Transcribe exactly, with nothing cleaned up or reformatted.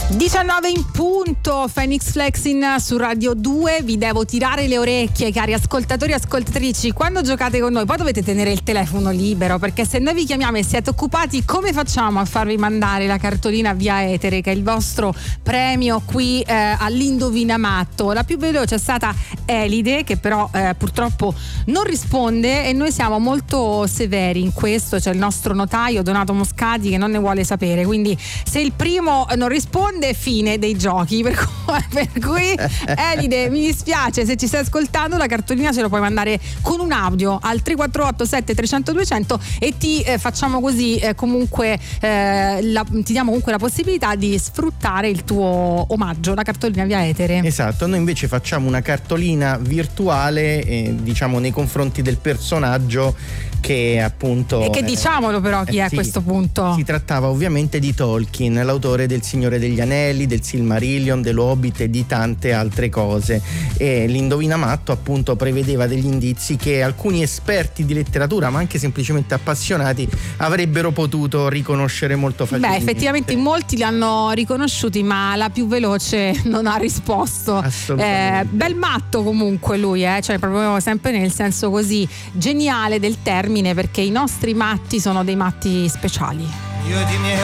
diciannove in punto, Phoenix Flexing su Radio due. Vi devo tirare le orecchie, cari ascoltatori e ascoltatrici, quando giocate con noi. Poi dovete tenere il telefono libero, perché se noi vi chiamiamo e siete occupati, come facciamo a farvi mandare la cartolina via etere, che è il vostro premio qui eh, all'Indovinamatto? La più veloce è stata Elide, che però eh, purtroppo non risponde, e noi siamo molto severi in questo. C'è il nostro notaio Donato Moscati che non ne vuole sapere, quindi se il primo non risponde, fine dei giochi. Per cui, per cui Elide, mi dispiace, se ci stai ascoltando la cartolina ce lo puoi mandare con un audio al tre quattro otto sette trecento duecento e ti eh, facciamo così eh, comunque eh, la, ti diamo comunque la possibilità di sfruttare il tuo omaggio, la cartolina via etere. Esatto, noi invece facciamo una cartolina virtuale eh, diciamo nei confronti del personaggio che appunto e che diciamolo però chi eh, è sì, a questo punto. Si trattava ovviamente di Tolkien, l'autore del Signore degli Anelli, del Silmarillion, dell'Hobbit e di tante altre cose. E l'Indovinamatto appunto prevedeva degli indizi che alcuni esperti di letteratura, ma anche semplicemente appassionati, avrebbero potuto riconoscere molto facilmente. Beh, effettivamente molti li hanno riconosciuti, ma la più veloce non ha risposto. Assolutamente. Eh, bel matto comunque lui, eh? Cioè proprio sempre nel senso così geniale del termine, perché i nostri matti sono dei matti speciali. Io di miei